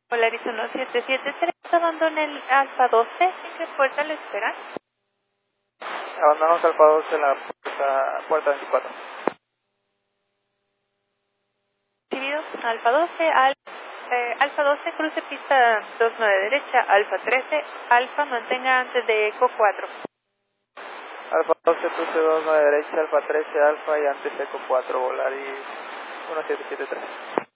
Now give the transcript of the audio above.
Polaris 1773, abandone el Alfa 12, ¿en qué puerta le esperan? Abandonamos Alfa 12 en la puerta 24. Recibido, Alfa 12, Alfa 12, cruce pista 29 derecha, Alfa 13, Alfa mantenga antes de Eco 4. Alfa 12, cruce 29 derecha, Alfa 13, Alfa y antes Eco 4, Volaris 1773.